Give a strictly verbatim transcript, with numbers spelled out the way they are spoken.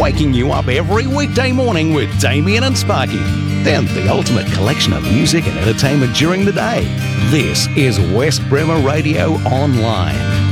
waking you up every weekday morning with Damien and Sparky. Then the ultimate collection of music and entertainment during the day. This is West Bremer Radio Online.